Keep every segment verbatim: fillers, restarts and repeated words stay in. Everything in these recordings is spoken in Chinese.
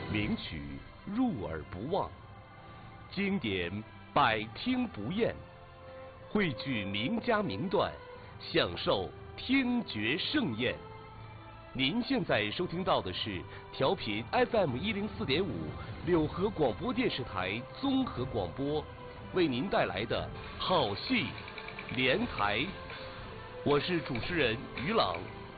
名曲入耳不忘，经典百听不厌，汇聚名家名段，享受听觉盛宴。您现在收听到的是调频 F M 一零四点五柳河广播电视台综合广播为您带来的好戏连台，我是主持人于朗。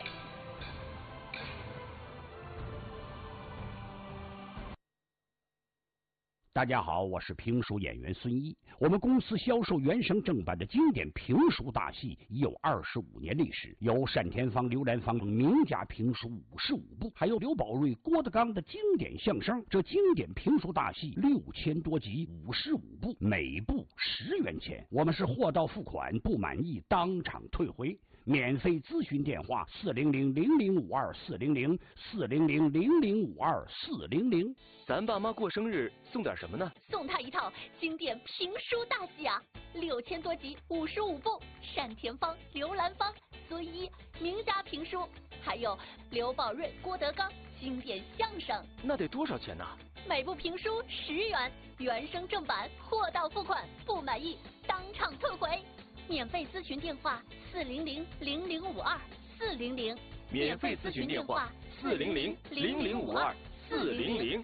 大家好，我是评书演员孙一。我们公司销售原声正版的经典评书大戏已有二十五年历史，有单田芳、刘兰芳等名家评书五十五部，还有刘宝瑞、郭德纲的经典相声。这经典评书大戏六千多集，五十五部，每部十元钱。我们是货到付款，不满意当场退回。免费咨询电话：四零零零零五二四零零四零零零零五二四零零。 咱爸妈过生日送点什么呢？ 送他一套经典评书大戏啊，六千多集，五十五部，单田芳、刘兰芳、孙一名家评书，还有刘宝瑞、郭德纲经典相声。 那得多少钱呢？ 每部评书十元，原声正版，货到付款，不满意当场退回。免费咨询电话：四零零零零五二四零零。 免费咨询电话：四零零零零五二四零零。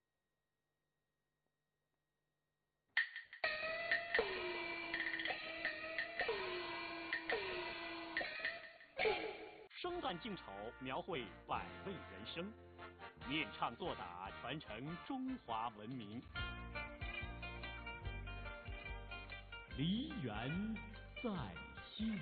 生旦净丑，描绘百味人生，念唱作打，传承中华文明。梨园在线。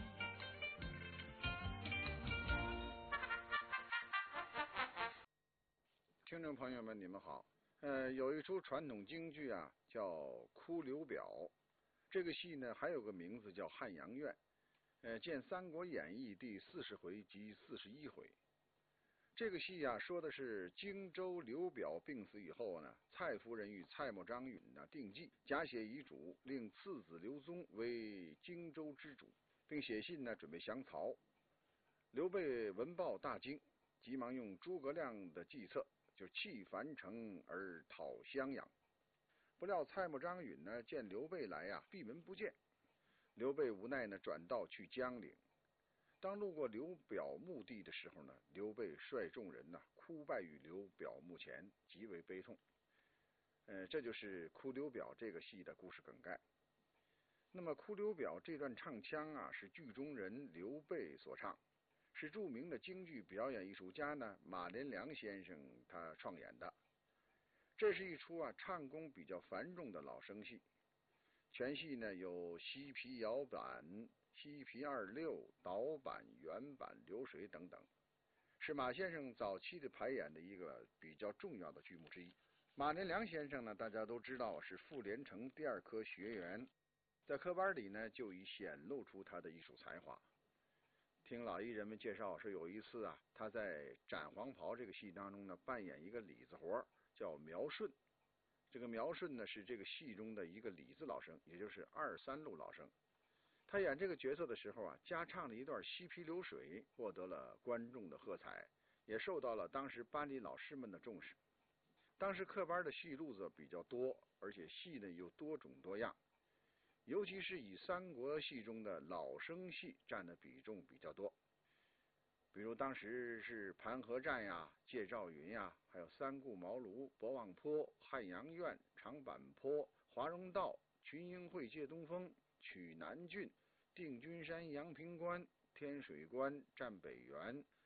听众朋友们，你们好。呃，有一出传统京剧啊，叫《哭刘表》。这个戏呢，还有个名字叫《汉阳院》。呃，见《三国演义》第四十回及四十一回。这个戏啊，说的是荆州刘表病死以后呢，蔡夫人与蔡瑁、张允呢定计，假写遗嘱，令次子刘宗为荆州之主，并写信呢准备降曹。刘备闻报大惊，急忙用诸葛亮的计策，就弃樊城而讨襄阳。不料蔡瑁、张允呢见刘备来啊，闭门不见。刘备无奈呢，转道去江陵。当路过刘表墓地的时候呢，刘备率众人呢哭拜于刘表墓前，极为悲痛。呃，这就是《哭刘表》这个戏的故事梗概。那么，《哭刘表》这段唱腔啊，是剧中人刘备所唱，是著名的京剧表演艺术家呢马连良先生他创演的。这是一出啊唱功比较繁重的老生戏。全戏呢有西皮摇板、西皮二六、倒板、原板、流水等等，是马先生早期的排演的一个比较重要的剧目之一。马连良先生呢，大家都知道是傅连城第二科学员，在科班里呢就已显露出他的艺术才华。听老艺人们介绍说，有一次啊，他在《斩黄袍》这个戏当中呢，扮演一个李子活，叫苗顺。这个苗顺呢是这个戏中的一个李字老生，也就是二三路老生。他演这个角色的时候啊，加唱了一段西皮流水，获得了观众的喝彩，也受到了当时班里老师们的重视。当时科班的戏路子比较多，而且戏呢又多种多样，尤其是以三国戏中的老生戏占的比重比较多。比如当时是盘河战呀、借赵云呀，还有三顾茅庐、博望坡、汉阳院、长坂坡、华容道、群英会借东风、取南郡、定军山、阳平关、天水关、战北原、